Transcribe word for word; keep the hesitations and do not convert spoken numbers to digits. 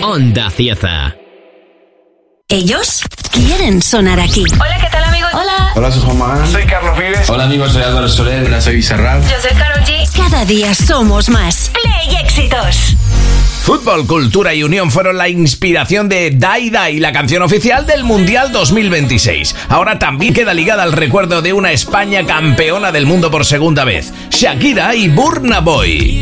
Onda Cieza. Ellos quieren sonar aquí. Hola, ¿qué tal, amigos? Hola. Hola, soy Juan Magán. Soy Carlos Vives. Hola, amigos, soy Álvaro Soler. Hola, soy Bizarrap. Yo soy Karol G. Cada día somos más. Play Éxitos. Fútbol, cultura y unión fueron la inspiración de Dai Dai, la canción oficial del Mundial dos mil veintiséis. Ahora también queda ligada al recuerdo de una España campeona del mundo por segunda vez, Shakira y Burna Boy.